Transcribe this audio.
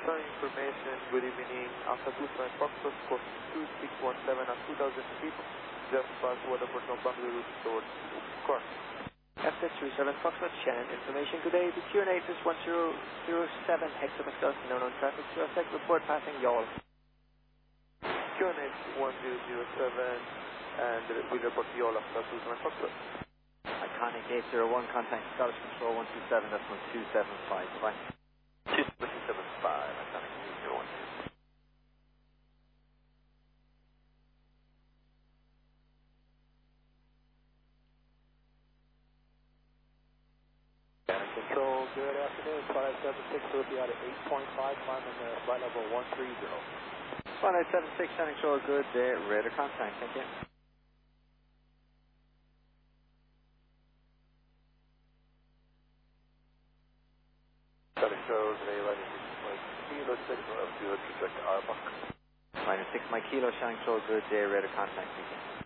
Sun information, good evening. Alpha 27 Foxtrot, course 2617 at 2000 feet. Just past Waterford on Bangalore route towards Cork. After 27 Foxtrot, Shannon information today. The QNH is 1007 hectopascals, known on traffic. Suspect report passing Yawl. QNH 1007 and we report Yawl after 27 Foxtrot. Iconic 801, contact Scottish Control 127, that's 1275. Bye. 275, Iconic 801. Control, good afternoon. 576 will be out at 8.5, climbing flight level 130. 5876, Shannon Control, good day. Radar contact, thank you. Control, today landing 6 Kilo 6, we'll have to traject Arbach. Minus 6 Mike Kilo, Shannon Control, good day. Radar contact, thank you.